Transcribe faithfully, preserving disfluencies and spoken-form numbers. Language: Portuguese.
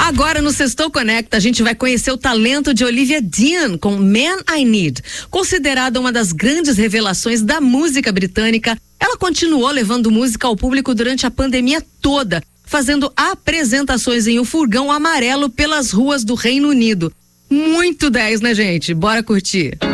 Agora no Sextou Conecta a gente vai conhecer o talento de Olivia Dean com Man I Need. Considerada uma das grandes revelações da música britânica, ela continuou levando música ao público durante a pandemia toda, fazendo apresentações em um furgão amarelo pelas ruas do Reino Unido. Muito dez, né, gente? Bora curtir.